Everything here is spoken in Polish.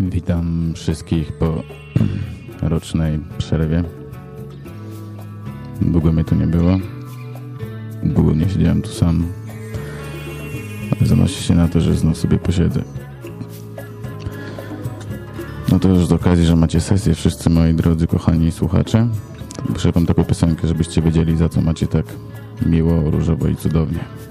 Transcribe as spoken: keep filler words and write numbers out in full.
Witam wszystkich po rocznej przerwie. Długo mnie tu nie było. Długo nie siedziałem tu sam. Ale zanosi się na to, że znów sobie posiedzę. No to już z okazji, że macie sesję, wszyscy moi drodzy, kochani słuchacze, muszę wam taką piosenkę, żebyście wiedzieli, za co macie tak miło, różowo i cudownie.